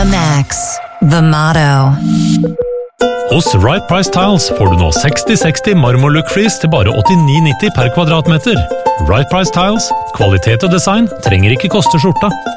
The Max, the motto. Hos Right Price Tiles får du nå 60-60 marmorlook-flis til bare 89,90 per kvadratmeter. Right Price Tiles, kvalitet og design trenger ikke koste skjorta.